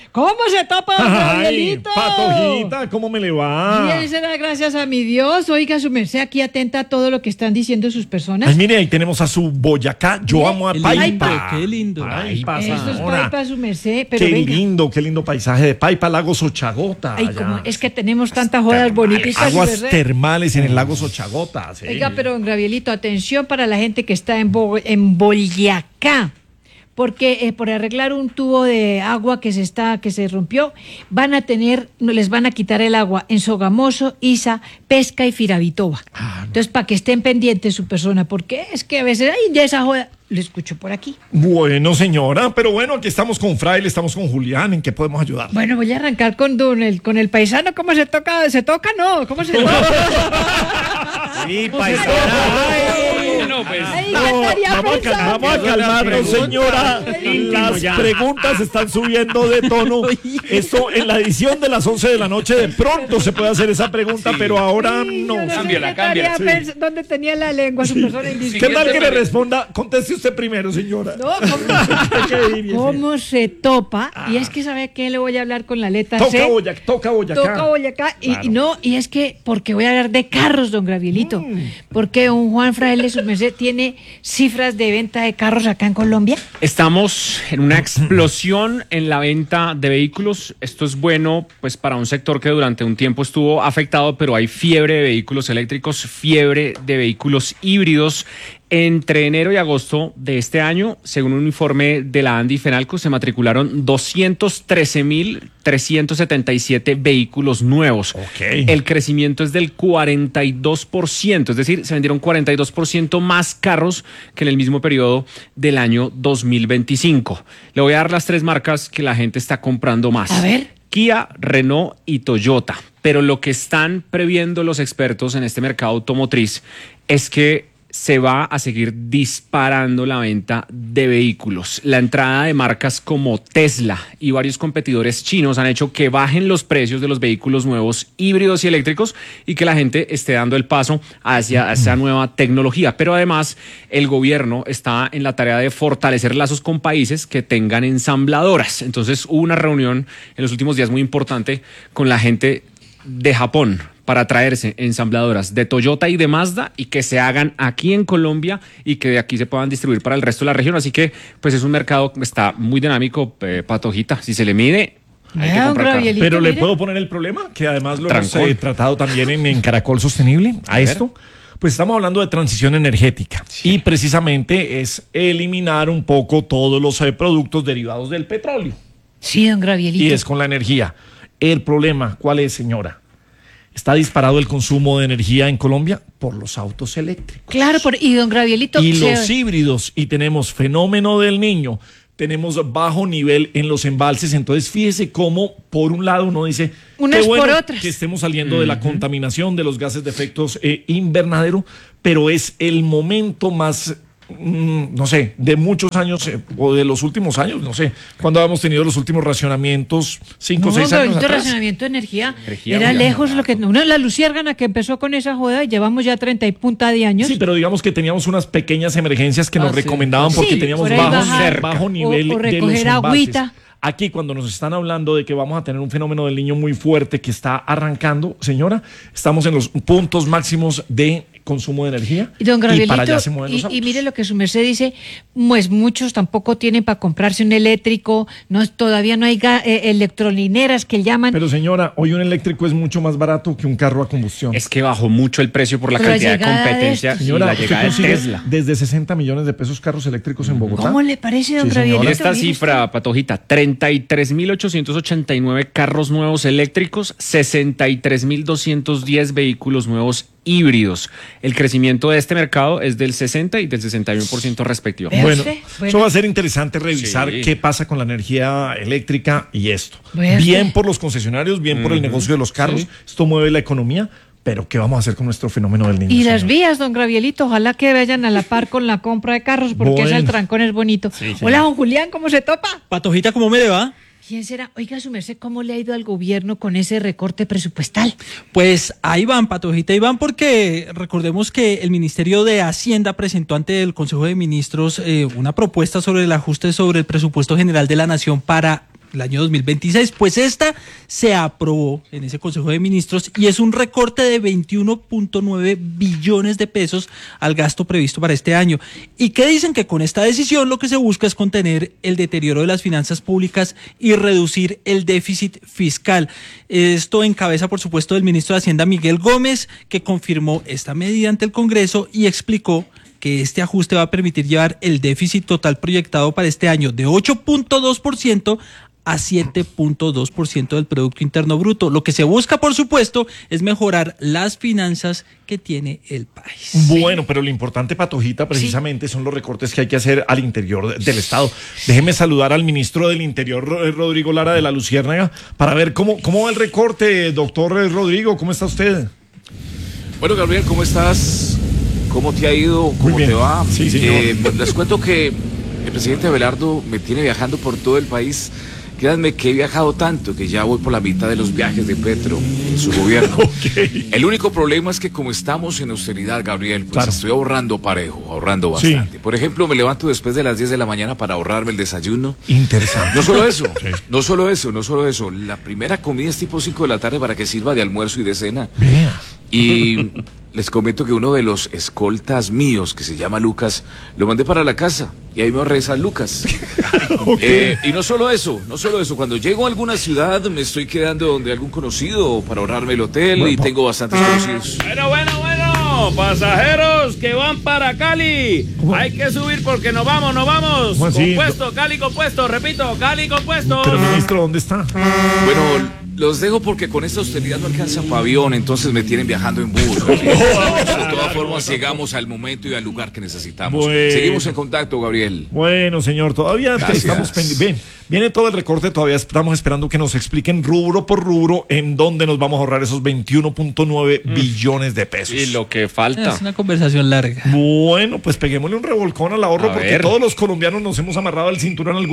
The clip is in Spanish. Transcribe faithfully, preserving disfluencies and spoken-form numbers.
¿Cómo se topa, don Gabrielito? Patojita, ¿cómo me le va? Bien, será gracias a mi Dios. Oiga, su merced, aquí atenta a todo lo que están diciendo sus personas. Ay, mire, ahí tenemos a su Boyacá. Yo Mire, amo a qué Paipa. lindo, qué lindo. Paipa, Eso es Zamora. Paipa, su merced. Pero Qué venga. lindo, qué lindo paisaje de Paipa, lago Sochagota. Ay, allá. como es que tenemos tantas jodas Termales, bonitas. su aguas merced. termales en el lago Sochagota. Sí. Oiga, pero don Gabrielito, atención para la gente que está en, Bo en Boyacá. Porque eh, por arreglar un tubo de agua que se está que se rompió, van a tener, no les van a quitar el agua en Sogamoso, Isa, Pesca y Firavitoba. Ah, no. Entonces, para que estén pendientes su persona, porque es que a veces, ay, ya esa joda, lo escucho por aquí. Bueno, señora, pero bueno, aquí estamos con Fraile, estamos con Julián, ¿en qué podemos ayudar? Bueno, voy a arrancar con don, el, con el paisano, ¿cómo se toca? ¿Se toca? No, ¿cómo se toca? Sí, paisana. Ay, no, pues. Ay, No, ¿qué estaría vamos, a, cal- pensando? vamos a calmarnos, señora. Las ya. preguntas están subiendo de tono. Esto en la edición de las once de la noche de pronto se puede hacer esa pregunta, pero ahora Sí, no. yo no sé Cámbiala, qué estaría cámbiala, pens- ¿Dónde tenía la lengua su persona indiscreta? ¿Qué tal que le responda? Conteste usted primero, señora. No, ¿cómo, ¿Qué diría? cómo se topa? Y es que, ¿sabe qué? Le voy a hablar con la letra Toca C. Boyacá, toca Boyacá. Toca Boyacá. Y, Claro. y no, y es que, porque voy a hablar de carros, don Gabrielito. Porque un Juan Fraile, su merced, tiene cifras de venta de carros acá en Colombia. Estamos en una explosión en la venta de vehículos. Esto es bueno, pues, para un sector que durante un tiempo estuvo afectado, pero hay fiebre de vehículos eléctricos, fiebre de vehículos híbridos. Entre enero y agosto de este año, según un informe de la ANDI y FENALCO, se matricularon doscientos trece mil trescientos setenta y siete vehículos nuevos. Ok. El crecimiento es del cuarenta y dos por ciento, es decir, se vendieron cuarenta y dos por ciento más carros que en el mismo periodo del año dos mil veinticinco. Le voy a dar las tres marcas que la gente está comprando más. A ver. Kia, Renault y Toyota. Pero lo que están previendo los expertos en este mercado automotriz es que se va a seguir disparando la venta de vehículos. La entrada de marcas como Tesla y varios competidores chinos han hecho que bajen los precios de los vehículos nuevos híbridos y eléctricos y que la gente esté dando el paso hacia esa nueva tecnología. Pero además, el gobierno está en la tarea de fortalecer lazos con países que tengan ensambladoras. Entonces, hubo una reunión en los últimos días muy importante con la gente de Japón para traerse ensambladoras de Toyota y de Mazda y que se hagan aquí en Colombia y que de aquí se puedan distribuir para el resto de la región. Así que, pues, es un mercado que está muy dinámico, eh, Patojita. Si se le mide, hay que Vea, don comprar carro. Gabrielito, Pero le mire. puedo poner el problema, que además lo hemos Trancón. eh, tratado también en, en Caracol Sostenible, a, ver. esto. Pues estamos hablando de transición energética y precisamente es eliminar un poco todos los eh, productos derivados del petróleo. Sí, don Gabrielito. Y es con la energía. El problema, ¿cuál es, señora? Está disparado el consumo de energía en Colombia por los autos eléctricos. Claro, por, y don Gabrielito. Y se- los híbridos, y tenemos fenómeno del niño, tenemos bajo nivel en los embalses. Entonces, fíjese cómo, por un lado, uno dice, Unas qué bueno por otras. que estemos saliendo de la contaminación de los gases de efectos eh, invernadero, pero es el momento más, mm, no sé, de muchos años, eh, o de los últimos años, no sé, cuando habíamos tenido los últimos racionamientos, cinco o No, seis años Gabrielito, atrás. racionamiento de energía, Energía era muy lejos lo que una la luciérgana que empezó con esa joda y llevamos ya treinta y punta de años. Sí, pero digamos que teníamos unas pequeñas emergencias que Ah, nos sí. recomendaban porque Sí, teníamos por ahí bajo, bajar, bajo o- nivel o de los recoger embalses. agüita. Aquí, cuando nos están hablando de que vamos a tener un fenómeno del niño muy fuerte que está arrancando, señora, estamos en los puntos máximos de consumo de energía Y don para Gabrielito, allá se mueven y, los y autos. mire lo que su merced dice, pues muchos tampoco tienen para comprarse un eléctrico, no todavía no hay ga- eh, electrolineras que llaman. Pero señora, hoy un eléctrico es mucho más barato que un carro a combustión. Es que bajó mucho el precio por la Pero la cantidad de llegada de competencia estos- y Señora, la usted llegada de consigue Tesla. desde sesenta millones de pesos carros eléctricos en Bogotá. ¿Cómo le parece, don Sí, Gabrielito? señora. Esta Mire cifra, Patojita, treinta y tres mil ochocientos ochenta y nueve carros nuevos eléctricos, sesenta y tres mil doscientos diez vehículos nuevos híbridos. El crecimiento de este mercado es del sesenta y del sesenta y uno por ciento respectivamente. Vea Bueno, usted, bueno. eso va a ser interesante revisar Sí. qué pasa con la energía eléctrica y esto. Vea Bien usted. por los concesionarios, bien por el negocio de los carros. Esto mueve la economía, pero ¿qué vamos a hacer con nuestro fenómeno del niño? Y las señor? vías, don Gabrielito, ojalá que vayan a la par con la compra de carros, porque Bueno. ese el trancón es bonito. Sí, sí. Hola, don Julián, ¿cómo se topa? Patojita, ¿cómo me le va? ¿Quién será? Oiga, su merced, ¿cómo le ha ido al gobierno con ese recorte presupuestal? Pues ahí van, Patojita, ahí van porque recordemos que el Ministerio de Hacienda presentó ante el Consejo de Ministros eh, una propuesta sobre el ajuste sobre el presupuesto general de la Nación para el año dos mil veintiséis, pues esta se aprobó en ese Consejo de Ministros y es un recorte de veintiuno punto nueve billones de pesos al gasto previsto para este año. ¿Y qué dicen? Que con esta decisión lo que se busca es contener el deterioro de las finanzas públicas y reducir el déficit fiscal. Esto en cabeza, por supuesto, del ministro de Hacienda, Miguel Gómez, que confirmó esta medida ante el Congreso y explicó que este ajuste va a permitir llevar el déficit total proyectado para este año de ocho punto dos por ciento a siete punto dos por ciento del Producto Interno Bruto. Lo que se busca, por supuesto, es mejorar las finanzas que tiene el país. Bueno, pero lo importante, Patojita, precisamente sí. son los recortes que hay que hacer al interior del Estado. Déjeme saludar al ministro del Interior, Rodrigo Lara de la Luciérnaga, para ver cómo, cómo va el recorte. Doctor Rodrigo, ¿cómo está usted? Bueno, Gabriel, ¿cómo estás? ¿Cómo te ha ido? ¿Cómo te va? Sí, señor. Eh, pues les cuento que el presidente Abelardo me tiene viajando por todo el país. Créanme que he viajado tanto que ya voy por la mitad de los viajes de Petro en su gobierno. Okay. El único problema es que como estamos en austeridad, Gabriel, pues claro. estoy ahorrando parejo, ahorrando bastante. Sí. Por ejemplo, me levanto después de las diez de la mañana para ahorrarme el desayuno. Interesante. No solo eso, sí. no solo eso, no solo eso. La primera comida es tipo cinco de la tarde para que sirva de almuerzo y de cena. Vea. Y les comento que uno de los escoltas míos, que se llama Lucas, lo mandé para la casa y ahí me ahorré esas lucas. Okay. Eh, y no solo eso, no solo eso, cuando llego a alguna ciudad me estoy quedando donde algún conocido para ahorrarme el hotel, bueno, y tengo bastantes conocidos. Bueno, bueno, bueno, pasajeros que van para Cali, ¿cómo? Hay que subir porque nos vamos, nos vamos. Compuesto, Cali compuesto, repito, Cali compuesto. Pero ministro, ¿dónde está? Bueno, los dejo porque con esta austeridad no alcanza para avión, entonces me tienen viajando en bus. De todas formas, llegamos al momento y al lugar que necesitamos. Bueno. Seguimos en contacto, Gabriel. Bueno, señor, todavía Gracias. estamos pendientes. Bien, viene todo el recorte, todavía estamos esperando que nos expliquen rubro por rubro en dónde nos vamos a ahorrar esos veintiuno punto nueve mm. billones de pesos. Y lo que falta. Es una conversación larga. Bueno, pues peguémosle un revolcón al ahorro, a porque ver. todos los colombianos nos hemos amarrado al cinturón.